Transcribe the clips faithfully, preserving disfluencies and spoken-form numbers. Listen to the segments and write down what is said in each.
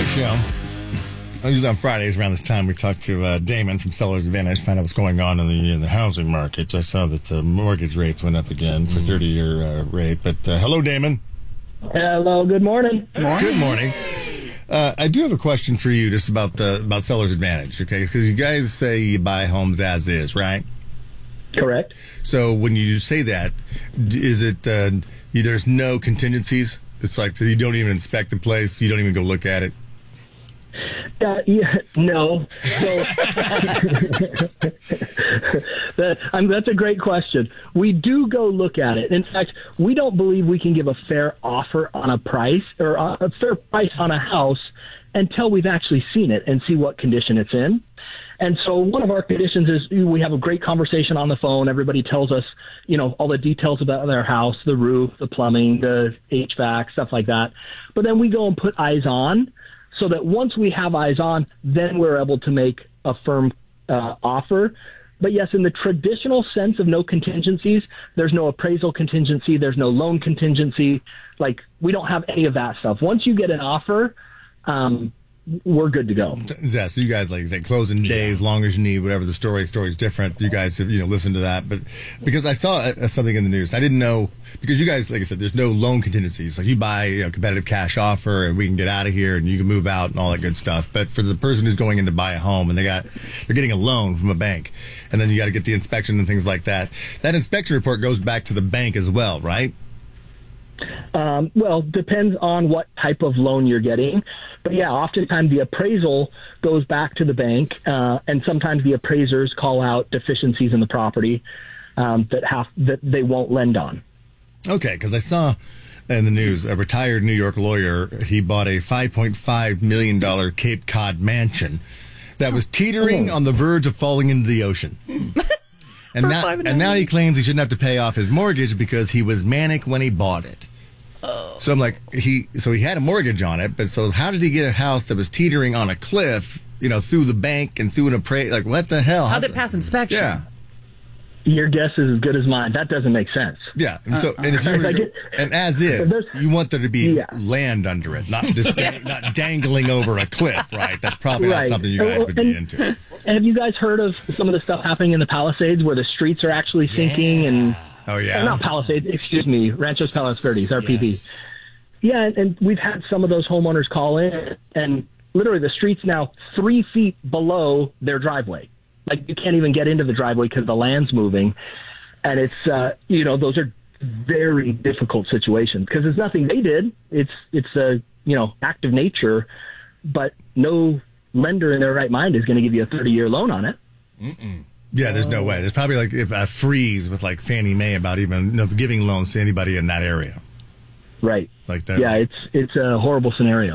Friday show. Usually on Fridays around this time, we talk to uh, Damon from Sellers Advantage, find out what's going on in the in the housing market. I saw that the mortgage rates went up again for thirty-year uh, rate. But uh, hello, Damon. Hello. Good morning. Good morning. Good morning. Uh, I do have a question for you, just about the about Sellers Advantage, okay? Because you guys say you buy homes as is, right? Correct. So when you say that, is it uh, you, there's no contingencies? It's like you don't even inspect the place, you don't even go look at it. Uh, yeah, no. So that, um, that's a great question. We do go look at it. In fact, we don't believe we can give a fair offer on a price or a fair price on a house until we've actually seen it and see what condition it's in. And so one of our conditions is we have a great conversation on the phone. Everybody tells us, you know, all the details about their house, the roof, the plumbing, the H V A C, stuff like that. But then we go and put eyes on, so that once we have eyes on, then we're able to make a firm uh, offer. But yes, in the traditional sense of no contingencies, there's no appraisal contingency, there's no loan contingency. Like, we don't have any of that stuff. Once you get an offer, um, we're good to go. Yeah, so you guys, like you say, closing days, as long as you need, whatever the story, story is different. You guys have, you know, listened to that. But because I saw uh, something in the news, I didn't know, because you guys, like I said, there's no loan contingencies. Like, you buy, you know, competitive cash offer and we can get out of here and you can move out and all that good stuff. But for the person who's going in to buy a home and they got, they're getting a loan from a bank, and then you got to get the inspection and things like that. That inspection report goes back to the bank as well, right? Um, well, depends on what type of loan you're getting. But yeah, oftentimes the appraisal goes back to the bank, uh, and sometimes the appraisers call out deficiencies in the property um, that have that they won't lend on. Okay, because I saw in the news a retired New York lawyer, he bought a five point five million dollars Cape Cod mansion that was teetering oh. on the verge of falling into the ocean. And now, and now he claims he shouldn't have to pay off his mortgage because he was manic when he bought it. Oh. So I'm like, he so he had a mortgage on it, but so how did he get a house that was teetering on a cliff, you know, through the bank and through an appraisal? Like, what the hell? How did it pass inspection? Yeah. Your guess is as good as mine. That doesn't make sense. Yeah, and so and if you were, get, and as is, you want there to be yeah. land under it, not just dang, not dangling over a cliff, right? That's probably right. not something you guys would and, be into. Have you guys heard of some of the stuff happening in the Palisades where the streets are actually sinking? Yeah. And oh yeah, uh, not Palisades, excuse me, Ranchos Palos Verdes, R P V. Yes. Yeah, and, and we've had some of those homeowners call in, and literally the street's now three feet below their driveway. Like, you can't even get into the driveway because the land's moving. And it's, uh, you know, those are very difficult situations because it's nothing they did. It's, it's a, you know, act of nature, but no lender in their right mind is going to give you a thirty-year loan on it. Mm-mm. Yeah, there's no way. There's probably like if a freeze with like Fannie Mae about even you know, giving loans to anybody in that area. Right. Like that. Yeah, it's it's a horrible scenario.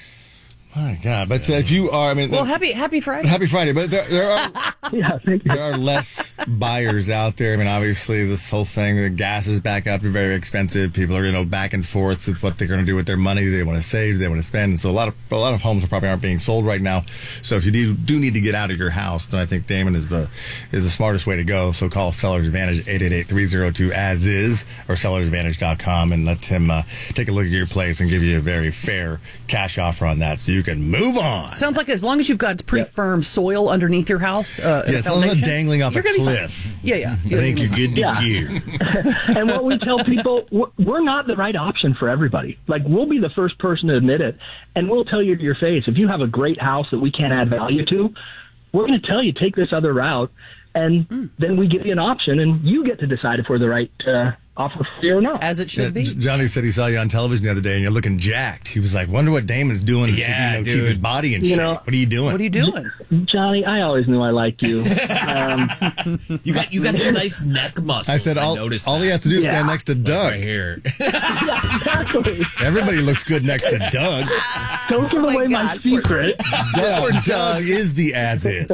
My God! But uh, if you are, I mean, well, uh, happy Happy Friday. Happy Friday! But there, there are, yeah, thank you. There are less buyers out there. I mean, obviously, this whole thing, the gas is back up, very expensive. People are, you know, back and forth with what they're going to do with their money. They want to save, they want to spend. And so a lot of a lot of homes probably aren't being sold right now. So if you do, do need to get out of your house, then I think Damon is the is the smartest way to go. So call Sellers Advantage eight eight eight, three oh two, as is or sellers advantage dot com and let him uh, take a look at your place and give you a very fair cash offer on that, so you can move on. Sounds like as long as you've got pretty yep. firm soil underneath your house. Uh, yeah, as long as not dangling off a cliff. Yeah, yeah. I think you're good to yeah. gear. And what we tell people, we're not the right option for everybody. Like, we'll be the first person to admit it, and we'll tell you to your face, if you have a great house that we can't add value to, we're going to tell you, take this other route, and mm. then we give you an option, and you get to decide if we're the right uh, offer for you or not. As it should yeah, be. Johnny said he saw you on television the other day, and you're looking jacked. He was like, wonder what Damon's doing yeah, to you know, keep his body in you shape. Know, what are you doing? What are you doing? Johnny, I always knew I liked you. Um, you got you got some nice neck muscles. I said all, I all he has to do is yeah. stand next to Doug. Right here. Yeah, exactly. Everybody looks good next to Doug. Don't give oh away my, my secret. Doug, Doug. Doug is the as is.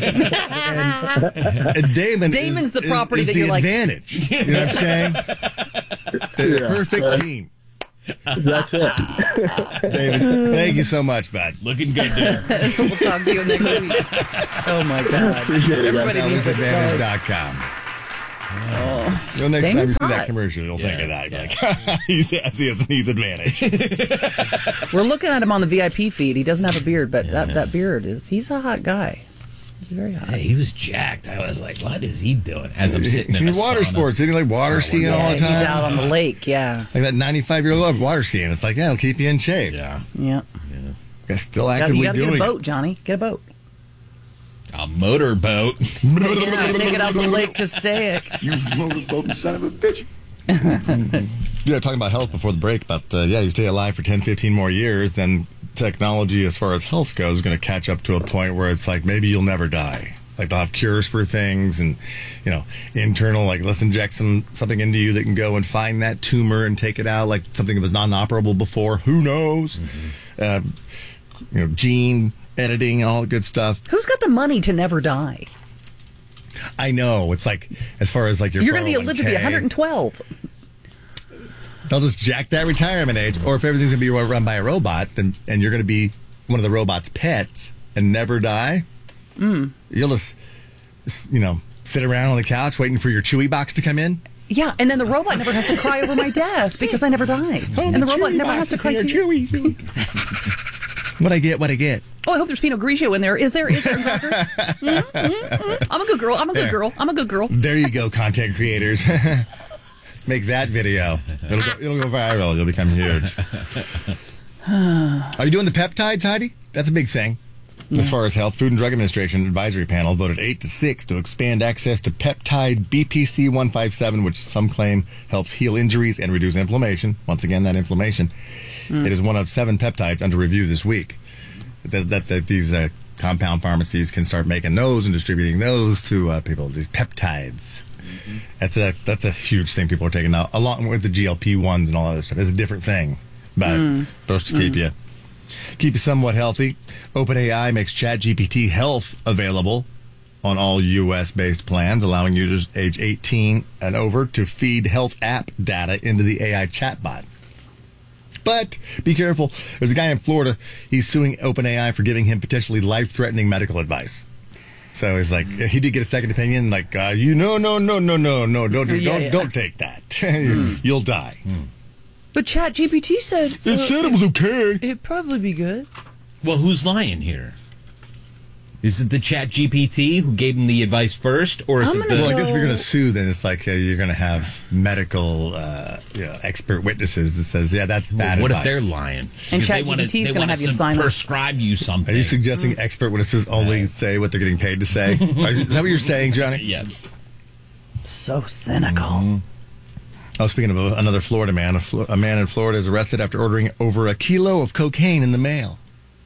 and, and Damon Damon's is, the property is, is that the you're advantage. Like... You know what I'm saying? The yeah, perfect uh, team. That's it. David, thank you so much, bud. Looking good there. We'll talk to you next week. Oh, my God. Appreciate it, Everybody needs sellers advantage dot com. You know, next time you Damon's see that hot. commercial, you'll think Yeah, of that. You'll be yeah. like, he says he has needs advantage. We're looking at him on the V I P feed. He doesn't have a beard, but that, that beard is, he's a hot guy. He's very hot. Hey, he was jacked. I was like, what is he doing? As I'm sitting in He a water sauna. sports. Isn't he like water skiing Yeah, all the he's time? out on the lake, yeah. Like that ninety-five-year-old water skiing. It's like, yeah, it'll keep you in shape. Yeah. Yeah. You're still Gotta- actively you got to doing get a it. boat, Johnny. Get a boat. A motorboat. Yeah, take it out to Lake Castaic. Son of a bitch. Yeah, talking about health before the break, but uh, yeah, you stay alive for ten, fifteen more years, then technology as far as health goes is going to catch up to a point where it's like maybe you'll never die. Like they'll have cures for things and, you know, internal, like let's inject some something into you that can go and find that tumor and take it out, like something that was non-operable before. Who knows? Mm-hmm. Uh, you know, gene editing and all the good stuff. Who's got the money to never die? I know. It's like, as far as like your You're going to be live to be four oh one k, one hundred twelve. they'll just jack that retirement age. Or if everything's going to be run by a robot, then and you're going to be one of the robot's pets and never die, mm. you'll just, you know, sit around on the couch waiting for your Chewy box to come in. Yeah, and then the robot never has to cry over my death because I never died. and the robot never has to cry. Chewy. What I get, what I get. Oh, I hope there's Pinot Grigio in there. Is there? Is there? mm, mm, mm. I'm a good girl. I'm a good There. girl. I'm a good girl. There you go, content creators. Make that video. It'll go, it'll go viral. You'll become huge. Are you doing the peptides, Heidi? That's a big thing. As far as health, Food and Drug Administration advisory panel voted eight to six to expand access to peptide B P C one fifty-seven, which some claim helps heal injuries and reduce inflammation. Once again, that inflammation. Mm. It is one of seven peptides under review this week. That, that, that these uh, compound pharmacies can start making those and distributing those to uh, people. These peptides. Mm-hmm. That's a that's a huge thing people are taking now, along with the G L P ones and all that other stuff. It's a different thing, but mm. supposed to keep mm. you. Keep you somewhat healthy. OpenAI makes ChatGPT Health available on all U S-based plans, allowing users age eighteen and over to feed health app data into the A I chatbot. But be careful. There's a guy in Florida. He's suing OpenAI for giving him potentially life-threatening medical advice. So he's like, he did get a second opinion. Like, uh, you no, no, no, no, no, no, don't, Yeah, don't, yeah. don't take that. You'll die. But ChatGPT said It said it was okay. it'd probably be good. Well, who's lying here? Is it the Chat G P T who gave him the advice first, or is I'm it gonna the? Well, I guess if you're going No. to sue, then it's like uh, you're going to have medical, uh, you know, expert witnesses that says, yeah, that's bad what advice. if they're lying? And Because they wanna- ChatGPT is they gonna wanna have you some- sign up. prescribe you something. Are you suggesting expert witnesses only say what they're getting paid to say? Are you- is that what you're saying, Johnny? Yes. So cynical. Mm-hmm. Oh, speaking of a, another Florida man, a, Flo- a man in Florida is arrested after ordering over a kilo of cocaine in the mail.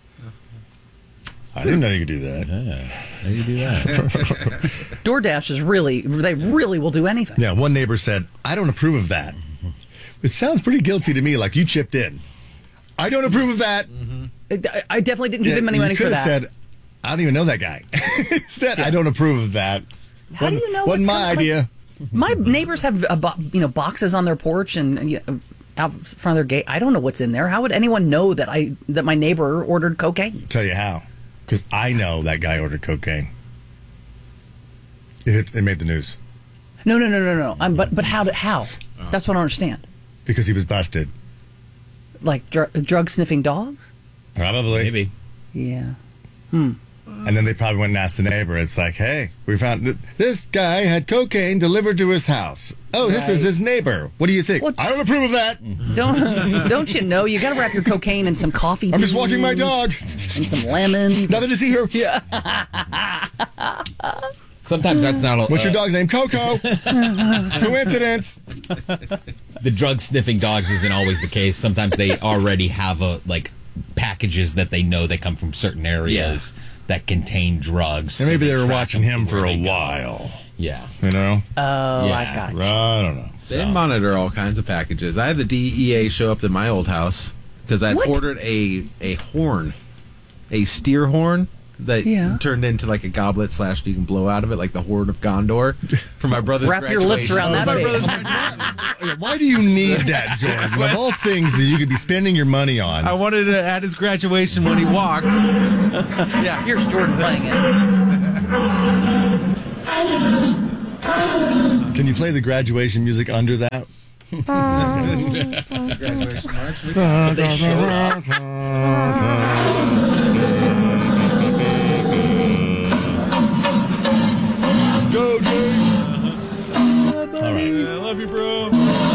I didn't know you could do that. Yeah. How do you do that? DoorDash is really, they really will do anything. Yeah, one neighbor said, I don't approve of that. It sounds pretty guilty to me, like you chipped in. I don't approve of that. I, I definitely didn't give Yeah, him any you money for could that. have said, I don't even know that guy. Instead, I don't approve of that. How do Wasn't- you know Wasn't what's my coming- idea. My neighbors have uh, bo- you know boxes on their porch and you know, out front of their gate. I don't know what's in there. How would anyone know that I that my neighbor ordered cocaine? Tell you how. Because I know that guy ordered cocaine. It, hit, it made the news. No, no, no, no, no. Um, but but how? Did, how? That's what I don't understand. Because he was busted. Like dr- drug sniffing dogs? Probably. Maybe. Yeah. And then they probably went and asked the neighbor. It's like, hey, we found th- this guy had cocaine delivered to his house. Oh, this is Right. his neighbor. What do you think? Well, I don't approve of that. Don't don't you know you got to wrap your cocaine in some coffee? I'm just walking my beans dog. and some lemons. Nothing to see here. Yeah. Sometimes that's not. A, What's your uh, dog's name? Coco. Coincidence. The drug sniffing dogs isn't always the case. Sometimes they already have a like packages that they know they come from certain areas that contain drugs. And maybe so they were track watching them him to for where a they go. while. Yeah. You know? Oh, Yeah. I got you. I don't know. They monitor all kinds of packages. I had the D E A show up at my old house because I'd What? ordered a a horn, a steer horn that Yeah. turned into like a goblet slash you can blow out of it like the horn of Gondor for my brother's Wrap your lips graduation. around that My baby. brother's Yeah, why do you need that, Jordan? Of all things that you could be spending your money on. I wanted it at his graduation when he walked. Yeah. Here's Jordan playing it. Can you play the graduation music under that? Graduation march. They showed up. Go, Jace! All right. I love you, bro.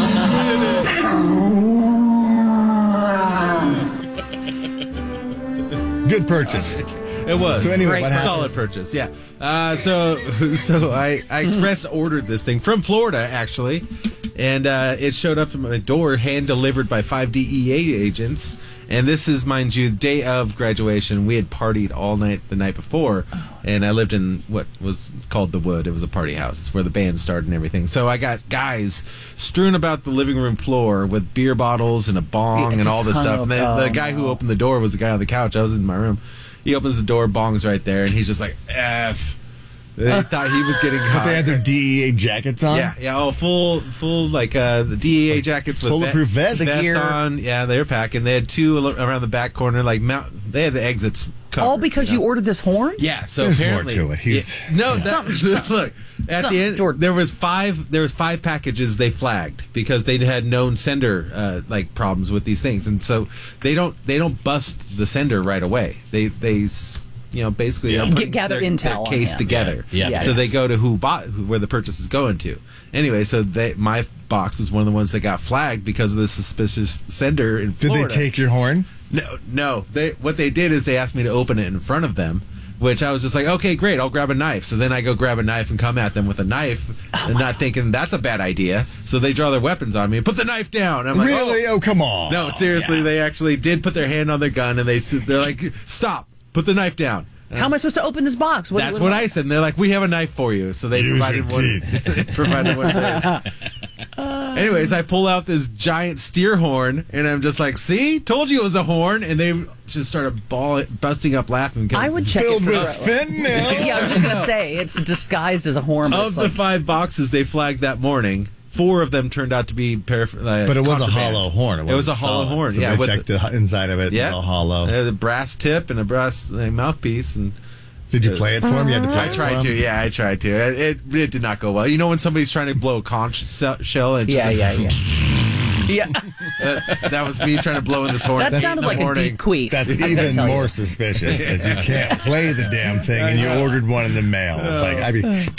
Good purchase. It was. So anyway, what solid happens? purchase, yeah. Uh, so, so I, I express ordered this thing from Florida, actually, and uh, it showed up at my door, hand delivered by five D E A agents. And this is, mind you, day of graduation. We had partied all night the night before, and I lived in what was called the Wood. It was a party house. It's where the band started and everything. So I got guys strewn about the living room floor with beer bottles and a bong Yeah, and all this just stuff. hung And up. the, the Oh, guy who no. opened the door was the guy on the couch. I was in my room. He opens the door, bong's right there, and he's just like, F. They thought he was getting caught. But they had their D E A jackets on? Yeah, yeah, oh, full, full, like, uh, the D E A jackets with bulletproof vest. The vest gear. on. Yeah, they were packing. They had two al- around the back corner, like, mount, they had the exits covered. All because you, know? ordered this horn? Yeah, so There's more apparently to it. He's- Yeah, no, that, Something- something- look at something, the end. Jordan. There was five. There was five packages they flagged because they had known sender uh, like problems with these things, and so they don't they don't bust the sender right away. They they s- you know basically Yeah. they're putting Get- gather their, intel their on case him. together. Yeah. Yeah. So they Yes. go to who bought who, where the purchase is going to. Anyway, so they my box was one of the ones that got flagged because of the suspicious sender in Did Florida. they take your horn? No, no. They what they did is they asked me to open it in front of them, which I was just like, okay, great, I'll grab a knife. So then I go grab a knife and come at them with a knife, and not thinking that's a bad idea. So they draw their weapons on me. Put the knife down. I'm like, Really? oh. Oh, come on. No, seriously, they actually did put their hand on their gun, and they they're like, stop, put the knife down. How am I supposed to open this box? What, That's what I said. And they're like, we have a knife for you. So they Use provided your one. they provided one of theirs. Anyways, I pull out this giant steer horn, and I'm just like, see? Told you it was a horn. And they just started ball- busting up laughing. 'cause I would check Filled it for with fentanyl. Yeah, I was just gonna say it's disguised as a horn. But Of it's the like, five boxes they flagged that morning, four of them turned out to be paraph- uh, But it was a contraband. hollow horn. It was wasn't a hollow solid. horn, So yeah, they with checked the, inside of it. Yeah, It's all hollow. Uh, the brass tip and a brass uh, mouthpiece, and Did you play it for him? You had to play I it for tried him? to. Yeah, I tried to. It, it it did not go well. You know when somebody's trying to blow a conch se- shell and it's yeah, just yeah, yeah, yeah. that, that was me trying to blow in this horn. That at eight sounded in like the a morning. deep queef. That's I'm gonna even tell more you. suspicious that you can't play the damn thing and you ordered one in the mail. It's like, I'd be, I'd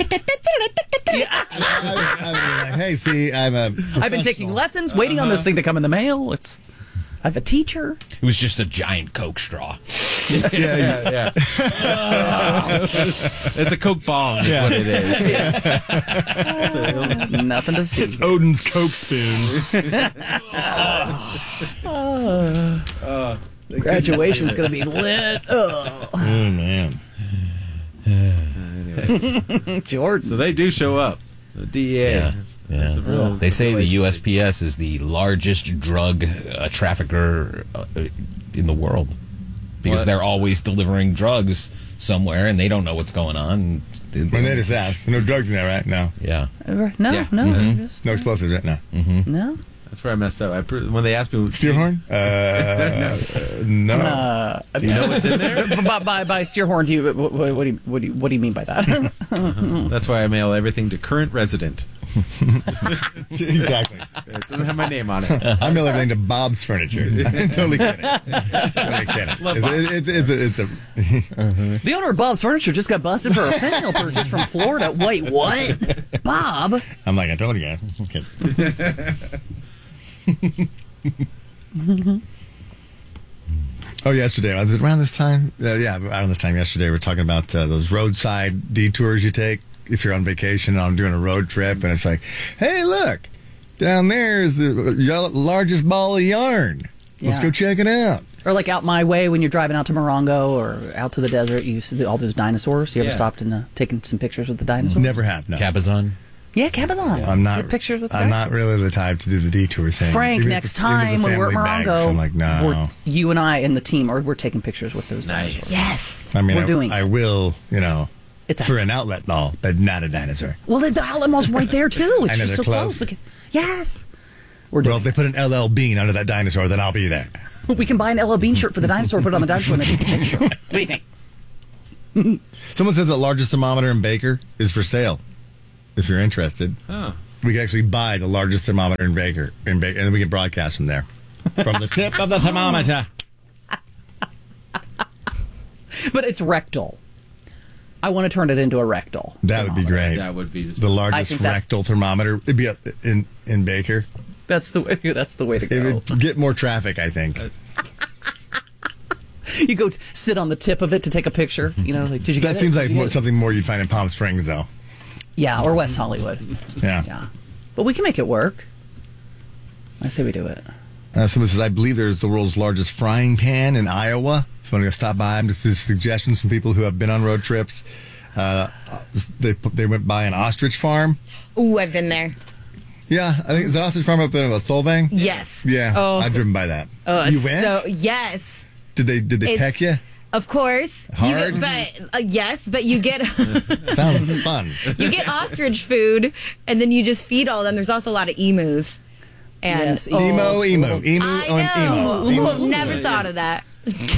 be like, hey, see, I'm a. I've been taking lessons, waiting on this thing to come in the mail. It's. I have a teacher. It was just a giant Coke straw. Yeah, yeah. Yeah, yeah. It's a Coke bong, is Yeah. what it is. Nothing to see. It's Odin's Coke spoon. Graduation's gonna be lit. Oh, Oh, man. Jordan. So they do show up. The D E A. Yeah. That's a real- They say real the U S agency. P S is the largest drug uh, trafficker uh, in the world because What? they're always delivering drugs somewhere and they don't know what's going on. They- When they just asked, no drugs in there, right? No. yeah. No, Yeah. no, Mm-hmm. just, No explosives, right? No. no. That's where I messed up. I pr- when they asked me, Steer horn? Uh, no. Uh, do you know what's in there? by, by, by steer horn, do you what, what, what do you what do you what do you mean by that? That's why I mail everything to current resident. Exactly. It doesn't have my name on it. I mail everything to Bob's Furniture. I'm totally kidding. Totally kidding. It's, it's, it's, a, it's a. The owner of Bob's Furniture just got busted for a fentanyl purchase from Florida. Wait, what? Bob? I'm like, I told you guys. I'm kidding. Oh, yesterday. Was it around this time? Uh, yeah, around this time yesterday, we were talking about uh, those roadside detours you take if you're on vacation and I'm doing a road trip. And it's like, hey, look, down there is the largest ball of yarn. Let's Yeah. go check it out. Or like out my way when you're driving out to Morongo or out to the desert, you see all those dinosaurs. You ever Yeah. stopped and uh, taken some pictures with the dinosaurs? Never have, no. Cabazon. Yeah, Cabazon. I'm not. Your pictures with I'm the not really the type to do the detour thing. Frank, Even if next it's- even if time the when we're at family bags, Morongo, I'm like, no. we're- you and I and the team are we're taking pictures with those Nice. dinosaurs. Yes, I mean, we're I, doing. I will, you know, It's a- for an outlet mall, but not a dinosaur. well, the outlet mall's right there too. It's I know, just they're so close. close. Look at- Yes, we're Well, doing. if they put an L L Bean under that dinosaur, then I'll be there. We can buy an L L Bean shirt for the dinosaur, put it on the dinosaur, and then take a picture. What do you think? Someone said the largest thermometer in Baker is for sale. if you're interested. Oh. We can actually buy the largest thermometer in Baker, in Baker, and then we can broadcast from there. From the tip of the thermometer. But it's rectal. I want to turn it into a rectal. That would be great. That would be The largest think that's- rectal thermometer. It'd be a, in, in Baker. That's the way. That's the way to It go. would get more traffic, I think. You go t- sit on the tip of it to take a picture. You know, like did you? That get seems it? like Did you more, get it? something more you'd find in Palm Springs, though. Yeah, or West Hollywood. Yeah. Yeah, but we can make it work. I say we do it. Uh, someone says, I believe there's the world's largest frying pan in Iowa. If you want to go stop by, I'm just these suggestions from people who have been on road trips. Uh, they they went by an ostrich farm. Ooh, I've been there. Yeah, I think it's an ostrich farm up in what, Solvang. Yes. Yeah, Oh. I've driven by that. Oh, you it's went? So yes, did they did they It's- peck you? of course. You Hard? get, but uh, yes, but you get Sounds fun. you get ostrich food, and then you just feed all of them. There's also a lot of emus. And Yes. Emo, Oh, emo, emo, I um, know. emo, I've never thought of that.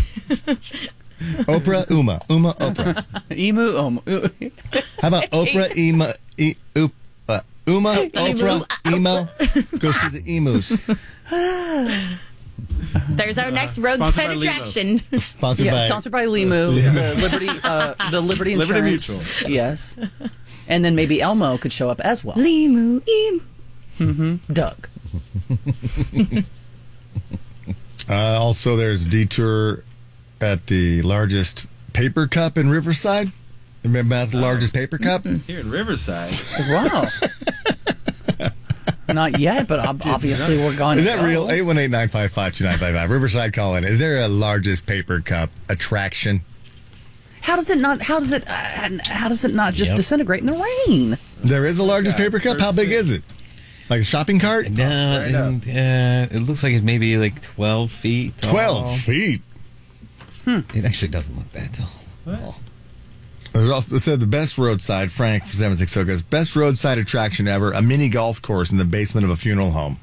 Oprah, Uma, Uma, Oprah. Emu. Um, How about Oprah, Ema, e, oop, uh, Uma, Oprah, Emo? Go see the emus. There's our next Sponsored by roadside Limo. attraction. Sponsored yeah, by sponsored by Limu, the Liberty, uh, the Liberty Liberty Insurance. Mutual. Yes, and then maybe Elmo could show up as well. Limu, emu. Doug. Uh, also, there's a detour at the largest paper cup in Riverside. Remember about the largest paper cup? Here in Riverside. Wow. Not yet, but ob- obviously we're going. Is to that go. real? eight one eight, nine five five, two nine five five. Riverside, call in. Is there a largest paper cup attraction? How does it not? How does it? Uh, how does it not just Yep. disintegrate in the rain? There is a largest paper cup? How big is it? Like a shopping cart? No, and, uh, it looks like it's maybe like twelve feet tall. twelve feet. It actually doesn't look that tall. What? There's also, it said the best roadside, Frank seven six zero goes, best roadside attraction ever, a mini golf course in the basement of a funeral home.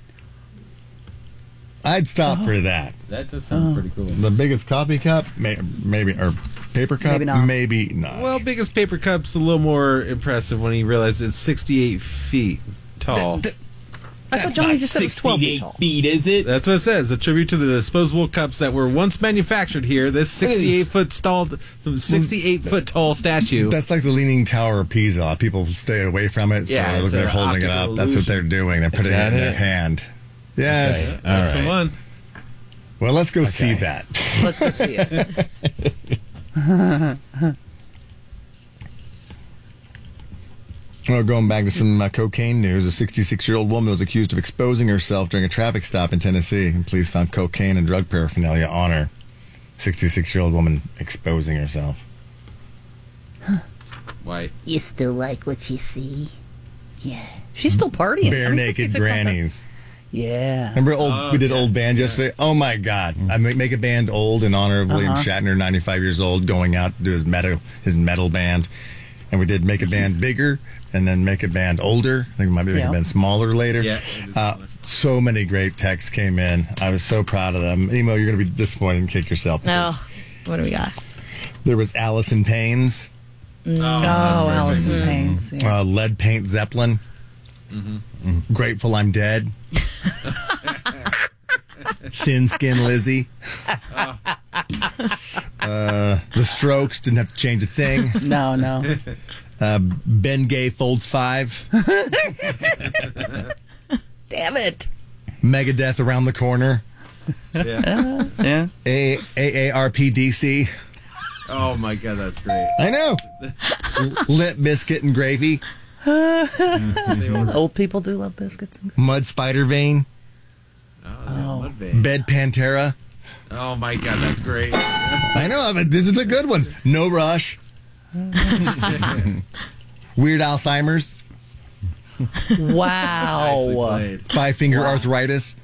I'd stop for that. That does sound pretty cool. The biggest coffee cup, may, maybe, or paper cup, Maybe not. maybe not. Well, biggest paper cup's a little more impressive when he realized it's sixty-eight feet tall. I thought Johnny just said it was twelve feet tall. feet, is it? That's what it says. A tribute to the disposable cups that were once manufactured here. This sixty-eight foot tall, sixty-eight foot tall statue. That's like the Leaning Tower of Pisa. People stay away from it, so Yeah, they look it's like they're an holding it optical up. That's what they're doing. They're putting it that in their it? hand. Yes. Okay. That's All the right. one. Well, let's go see Okay. that. Let's go see it. Well, going back to some uh, cocaine news, a sixty-six-year-old woman was accused of exposing herself during a traffic stop in Tennessee, and police found cocaine and drug paraphernalia on her. sixty-six-year-old woman exposing herself. White. You still like what you see? Yeah. She's still partying. Bare I mean, naked sixty-six on grannies. her- Yeah. Remember old? Oh, we did yeah, old band yeah. yesterday. Oh my God! I make, make a band old in honor of William Uh-huh. Shatner, ninety-five years old, going out to do his metal his metal band, and we did make a band bigger and then make a band older. I think we might be making Yeah. a band smaller later. Yeah, it is Uh, smaller. so many great texts came in. I was so proud of them. Emo, you're going to be disappointed and kick yourself. Oh, what do we got? There was Allison Paynes, Oh, Oh, Allison Haynes. Yeah. uh, Lead Paint Zeppelin, Mm-hmm. Grateful I'm Dead, Thin Skin Lizzy. Uh, the Strokes didn't have to change a thing. No, no. Uh, Ben Gay folds five. Damn it. Megadeth around the corner. yeah. Yeah. A A A R P D C. Oh my God, that's great. I know. Limp Biscuit and Gravy. They ordered- Old people do love biscuits. And- Mud Spider Vein. Oh, yeah, Mudvayne. Bed Pantera. Oh my God, that's great. I know. I mean, these are the good ones. No Rush. Weird Alzheimer's. Nicely Wow. played. Five Finger Arthritis.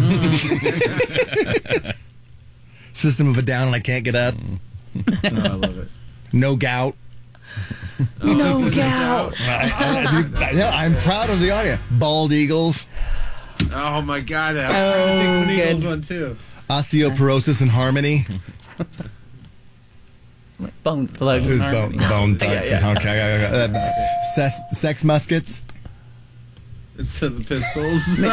System of a Down and I Can't Get Up. Oh, I love it. No Gout. No doubt. I, I, I, I know, I'm proud of the audio. Bald Eagles. Oh my God, I was trying to think of an Eagles good. one too. Osteoporosis and Harmony. Bone thugs. Who's and bone, Harmony. bone thugs? Yeah, yeah. Okay, okay, okay. Uh, sex, sex muskets. Instead of the pistols.